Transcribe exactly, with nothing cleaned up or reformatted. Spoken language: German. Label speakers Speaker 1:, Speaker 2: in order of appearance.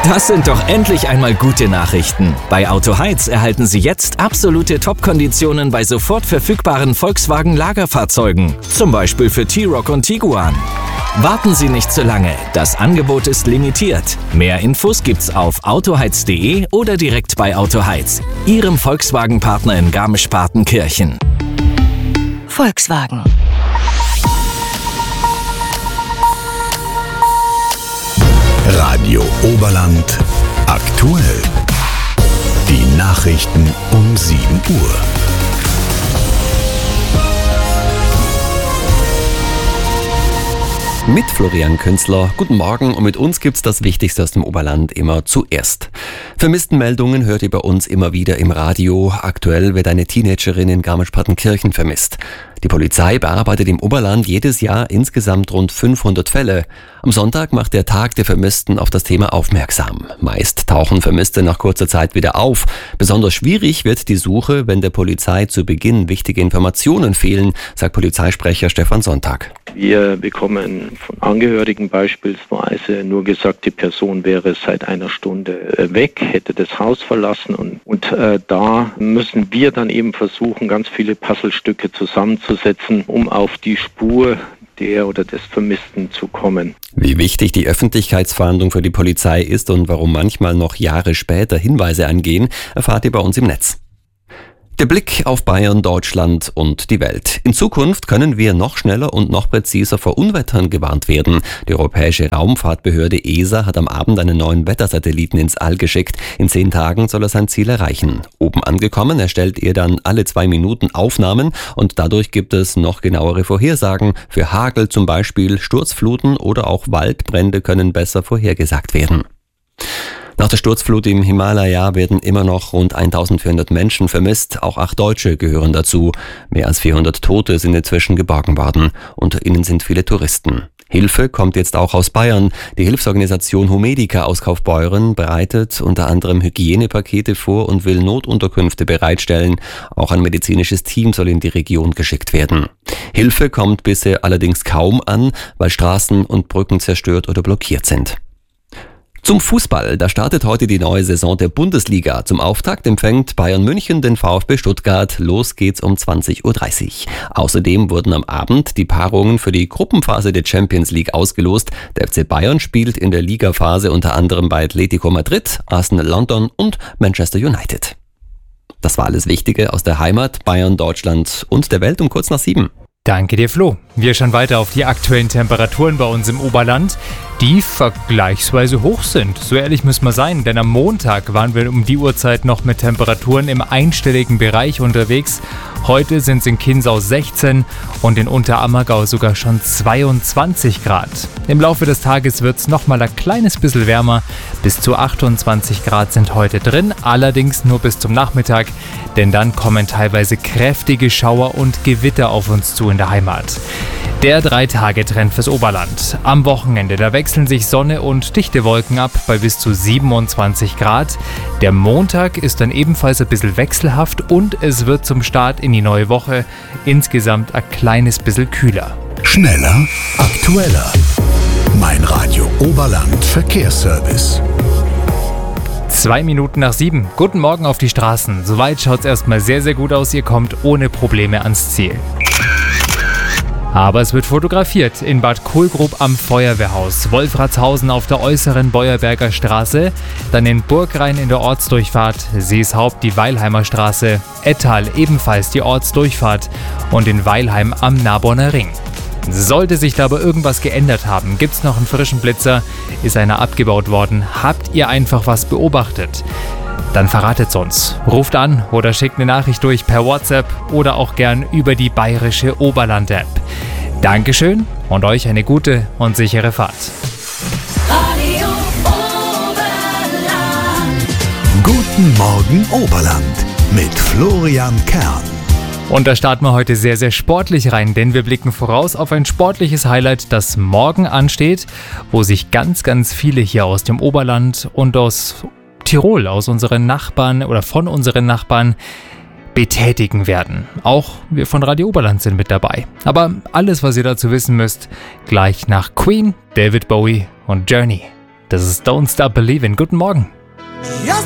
Speaker 1: Das sind doch endlich einmal gute Nachrichten. Bei Autoheiz erhalten Sie jetzt absolute Top-Konditionen bei sofort verfügbaren Volkswagen-Lagerfahrzeugen. Zum Beispiel für T-Roc und Tiguan. Warten Sie nicht zu lange. Das Angebot ist limitiert. Mehr Infos gibt's auf autoheiz punkt de oder direkt bei Autoheiz, Ihrem Volkswagen-Partner in Garmisch-Partenkirchen.
Speaker 2: Volkswagen.
Speaker 3: Radio Oberland aktuell. Die Nachrichten um sieben Uhr.
Speaker 4: Mit Florian Künzler. Guten Morgen und mit uns gibt's das Wichtigste aus dem Oberland immer zuerst. Vermisstenmeldungen hört ihr bei uns immer wieder im Radio. Aktuell wird eine Teenagerin in Garmisch-Partenkirchen vermisst. Die Polizei bearbeitet im Oberland jedes Jahr insgesamt rund fünfhundert Fälle. Am Sonntag macht der Tag der Vermissten auf das Thema aufmerksam. Meist tauchen Vermisste nach kurzer Zeit wieder auf. Besonders schwierig wird die Suche, wenn der Polizei zu Beginn wichtige Informationen fehlen, sagt Polizeisprecher Stefan Sonntag.
Speaker 5: Wir bekommen von Angehörigen beispielsweise nur gesagt, die Person wäre seit einer Stunde weg, hätte das Haus verlassen und, und äh, da müssen wir dann eben versuchen, ganz viele Puzzlestücke zusammenzusetzen, um auf die Spur der oder des Vermissten zu kommen.
Speaker 4: Wie wichtig die Öffentlichkeitsfahndung für die Polizei ist und warum manchmal noch Jahre später Hinweise angehen, erfahrt ihr bei uns im Netz. Der Blick auf Bayern, Deutschland und die Welt. In Zukunft können wir noch schneller und noch präziser vor Unwettern gewarnt werden. Die Europäische Raumfahrtbehörde E S A hat am Abend einen neuen Wettersatelliten ins All geschickt. In zehn Tagen soll er sein Ziel erreichen. Oben angekommen erstellt er dann alle zwei Minuten Aufnahmen und dadurch gibt es noch genauere Vorhersagen. Für Hagel zum Beispiel, Sturzfluten oder auch Waldbrände können besser vorhergesagt werden. Nach der Sturzflut im Himalaya werden immer noch rund eintausendvierhundert Menschen vermisst. Auch acht Deutsche gehören dazu. Mehr als vierhundert Tote sind inzwischen geborgen worden. Unter ihnen sind viele Touristen. Hilfe kommt jetzt auch aus Bayern. Die Hilfsorganisation Humedica aus Kaufbeuren bereitet unter anderem Hygienepakete vor und will Notunterkünfte bereitstellen. Auch ein medizinisches Team soll in die Region geschickt werden. Hilfe kommt bisher allerdings kaum an, weil Straßen und Brücken zerstört oder blockiert sind. Zum Fußball, da startet heute die neue Saison der Bundesliga. Zum Auftakt empfängt Bayern München den VfB Stuttgart. Los geht's um zwanzig Uhr dreißig. Außerdem wurden am Abend die Paarungen für die Gruppenphase der Champions League ausgelost. Der F C Bayern spielt in der Ligaphase unter anderem bei Atletico Madrid, Arsenal London und Manchester United. Das war alles Wichtige aus der Heimat, Bayern, Deutschland und der Welt um kurz nach sieben.
Speaker 6: Danke dir, Flo. Wir schauen weiter auf die aktuellen Temperaturen bei uns im Oberland, die vergleichsweise hoch sind. So ehrlich müssen wir sein, denn am Montag waren wir um die Uhrzeit noch mit Temperaturen im einstelligen Bereich unterwegs. Heute sind es in Kinsau sechzehn und in Unterammergau sogar schon zweiundzwanzig Grad. Im Laufe des Tages wird es nochmal ein kleines bisschen wärmer. Bis zu achtundzwanzig Grad sind heute drin, allerdings nur bis zum Nachmittag, denn dann kommen teilweise kräftige Schauer und Gewitter auf uns zu in der Heimat. Der Drei-Tage-Trend fürs Oberland. Am Wochenende, da wechseln sich Sonne und dichte Wolken ab bei bis zu siebenundzwanzig Grad. Der Montag ist dann ebenfalls ein bisschen wechselhaft und es wird zum Start in die neue Woche insgesamt ein kleines bisschen kühler.
Speaker 3: Schneller, aktueller. Mein Radio Oberland Verkehrsservice.
Speaker 6: Zwei Minuten nach sieben. Guten Morgen auf die Straßen. Soweit schaut es erstmal sehr, sehr gut aus. Ihr kommt ohne Probleme ans Ziel. Aber es wird fotografiert in Bad Kohlgrub am Feuerwehrhaus, Wolfratshausen auf der äußeren Beuerberger Straße, dann in Burgrhein in der Ortsdurchfahrt, Seeshaupt die Weilheimer Straße, Ettal ebenfalls die Ortsdurchfahrt und in Weilheim am Naborner Ring. Sollte sich da aber irgendwas geändert haben, gibt's noch einen frischen Blitzer, ist einer abgebaut worden, habt ihr einfach was beobachtet? Dann verratet's uns. Ruft an oder schickt eine Nachricht durch per WhatsApp oder auch gern über die bayerische Oberland-App. Dankeschön und euch eine gute und sichere Fahrt.
Speaker 2: Radio Oberland.
Speaker 3: Guten Morgen Oberland mit Florian Kern.
Speaker 6: Und da starten wir heute sehr, sehr sportlich rein, denn wir blicken voraus auf ein sportliches Highlight, das morgen ansteht, wo sich ganz, ganz viele hier aus dem Oberland und aus Tirol, aus unseren Nachbarn oder von unseren Nachbarn betätigen werden. Auch wir von Radio Oberland sind mit dabei. Aber alles, was ihr dazu wissen müsst, gleich nach Queen, David Bowie und Journey. Das ist Don't Stop Believin'. Guten Morgen.